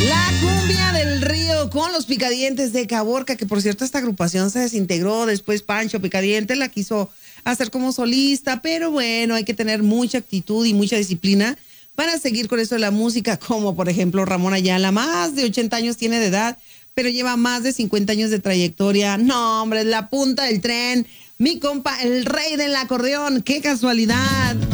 La cumbia del río con los Picadientes de Caborca, que por cierto esta agrupación se desintegró, después Pancho Picadiente la quiso hacer como solista, pero bueno, hay que tener mucha actitud y mucha disciplina para seguir con esto de la música, como por ejemplo Ramón Ayala, más de 80 años tiene de edad, pero lleva más de 50 años de trayectoria. No, hombre, es la punta del tren. Mi compa, el rey del acordeón, qué casualidad.